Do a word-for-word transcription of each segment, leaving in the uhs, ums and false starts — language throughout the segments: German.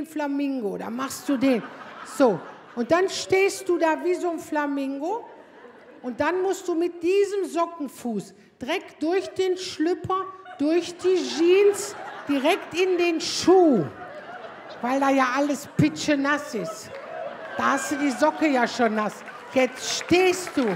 Flamingo, dann machst du den. So, und dann stehst du da wie so ein Flamingo und dann musst du mit diesem Sockenfuß direkt durch den Schlüpper, durch die Jeans, direkt in den Schuh, weil da ja alles pitschenass ist. Da hast du die Socke ja schon nass. Jetzt stehst du.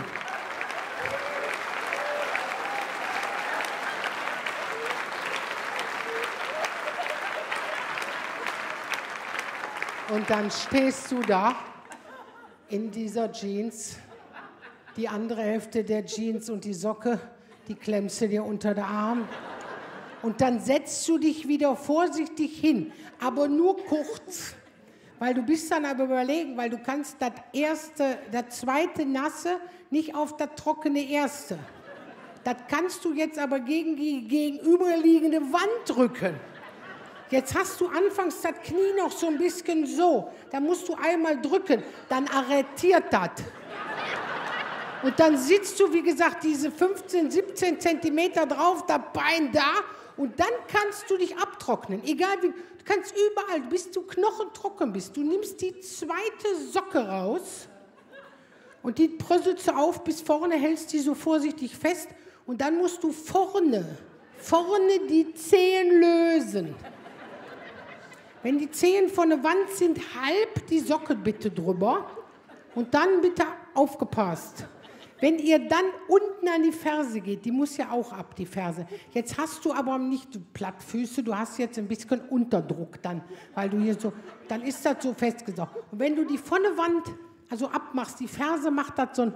Und dann stehst du da in dieser Jeans, die andere Hälfte der Jeans und die Socke, die klemmst du dir unter den Arm. Und dann setzt du dich wieder vorsichtig hin, aber nur kurz. Weil du bist dann aber überlegen, weil du kannst das erste, das zweite Nasse nicht auf das trockene erste. Das kannst du jetzt aber gegen die gegenüberliegende Wand drücken. Jetzt hast du anfangs das Knie noch so ein bisschen so. Da musst du einmal drücken, dann arretiert das. Und dann sitzt du, wie gesagt, diese fünfzehn, siebzehn Zentimeter drauf, das Bein da. Und dann kannst du dich abtrocknen. Egal wie, du kannst überall, bis du knochentrocken bist. Du nimmst die zweite Socke raus und die bröselst du auf bis vorne, hältst die so vorsichtig fest. Und dann musst du vorne, vorne die Zehen lösen. Wenn die Zehen von der Wand sind, halb die Socke bitte drüber und dann bitte aufgepasst. Wenn ihr dann unten an die Ferse geht, die muss ja auch ab, die Ferse. Jetzt hast du aber nicht Plattfüße, du hast jetzt ein bisschen Unterdruck dann, weil du hier so, dann ist das so festgesaugt. Und wenn du die von der Wand also abmachst, die Ferse macht das so ein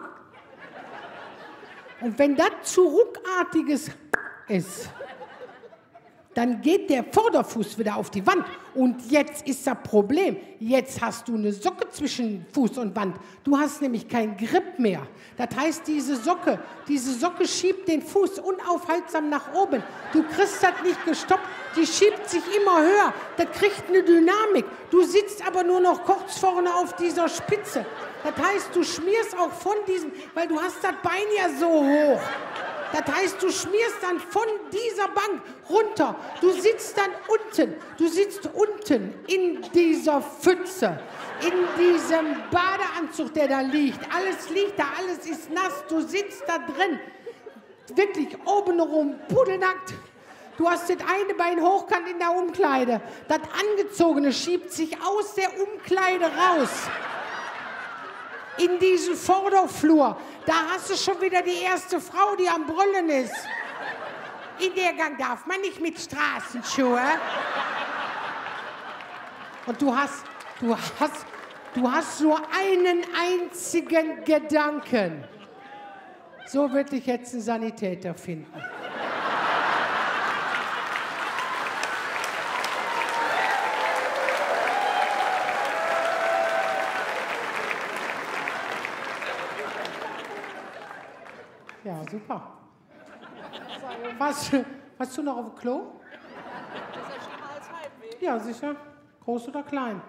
und wenn das zu ruckartiges ist, dann geht der Vorderfuß wieder auf die Wand. Und jetzt ist das Problem. Jetzt hast du eine Socke zwischen Fuß und Wand. Du hast nämlich keinen Grip mehr. Das heißt, diese Socke, diese Socke schiebt den Fuß unaufhaltsam nach oben. Du kriegst das nicht gestoppt. Die schiebt sich immer höher. Das kriegt eine Dynamik. Du sitzt aber nur noch kurz vorne auf dieser Spitze. Das heißt, du schmierst auch von diesem, weil du hast das Bein ja so hoch. Das heißt, du schmierst dann von dieser Bank runter. Du sitzt dann unten. Du sitzt unten in dieser Pfütze, in diesem Badeanzug, der da liegt. Alles liegt da, alles ist nass. Du sitzt da drin, wirklich obenrum, pudelnackt. Du hast das eine Bein hochkant in der Umkleide. Das Angezogene schiebt sich aus der Umkleide raus. In diesen Vorderflur, da hast du schon wieder die erste Frau, die am Brüllen ist. In der Gang darf man nicht mit Straßenschuhe. Und du hast, du hast, du hast nur einen einzigen Gedanken. So würde ich jetzt einen Sanitäter finden. Ja, super. Was, warst du noch auf dem Klo? Das ist ja schlimmer als Heimweh. Ja, sicher. Groß oder klein?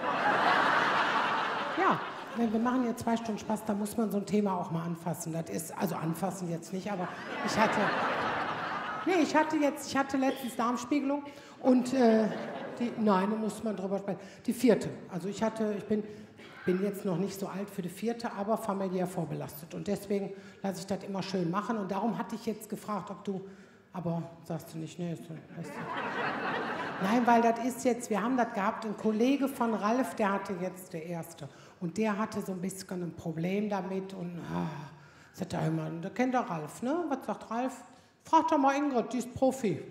Ja, wir machen jetzt zwei Stunden Spaß, da muss man so ein Thema auch mal anfassen. Das ist, also anfassen jetzt nicht, aber ich hatte, nee, ich hatte jetzt, ich hatte letztens Darmspiegelung und äh, die, nein, da muss man drüber sprechen. Die vierte, also ich hatte, ich bin, bin jetzt noch nicht so alt für die vierte, aber familiär vorbelastet und deswegen lasse ich das immer schön machen und darum hatte ich jetzt gefragt, ob du, aber sagst du nicht, nee, ist, ist, nein, weil das ist jetzt, wir haben das gehabt, ein Kollege von Ralf, der hatte jetzt der erste und der hatte so ein bisschen ein Problem damit und ah, sagt er immer, der kennt der Ralf, ne? Was sagt Ralf? Frag doch mal Ingrid, die ist Profi.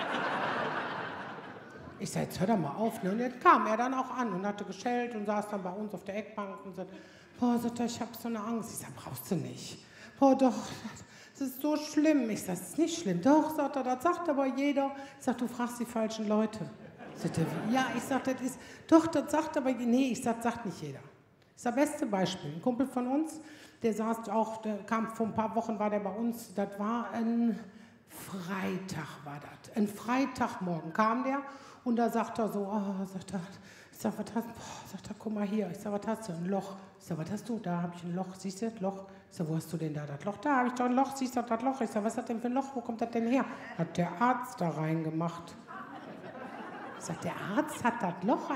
Ich sag, jetzt hör doch mal auf, ne? Und jetzt kam er dann auch an und hatte geschellt und saß dann bei uns auf der Eckbank und sagt, boah, sagt er, ich hab so eine Angst. Ich sag, brauchst du nicht. Boah, doch, das ist so schlimm. Ich sag, das ist nicht schlimm. Doch, sagt er, das sagt aber jeder. Ich sag, du fragst die falschen Leute. Sagt er, ja, ich sag, das ist, doch, das sagt aber, nee, ich sag, das sagt nicht jeder. Das ist das beste Beispiel. Ein Kumpel von uns, der saß auch, der kam vor ein paar Wochen, war der bei uns, das war ein Freitag, war das. Ein Freitagmorgen kam der und da sagt er so, oh, sagt er, ich sag, was hast du? Boah, sagt er, guck mal hier. Ich sag, was hast du? Ein Loch. Ich sag, was hast du? Da habe ich ein Loch. Siehst du das Loch? Ich sag, wo hast du denn da das Loch? Da habe ich doch ein Loch. Siehst du das Loch? Ich sag, was hat denn für ein Loch? Wo kommt das denn her? Hat der Arzt da reingemacht. Ich sag, der Arzt hat das Loch